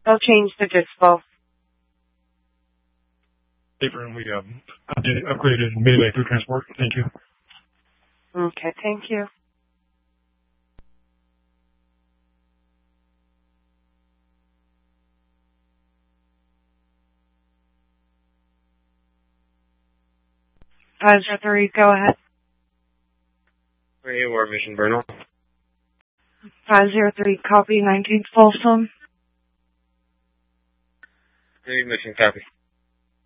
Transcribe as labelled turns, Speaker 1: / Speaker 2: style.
Speaker 1: I'll change the dispo.
Speaker 2: Paper, and we upgraded Midway Food Transport. Thank you.
Speaker 1: Okay, thank you. Advisor 3, go ahead.
Speaker 3: 3 War Mission Bernal.
Speaker 1: 503, copy 19 Folsom.
Speaker 3: 3 Mission copy.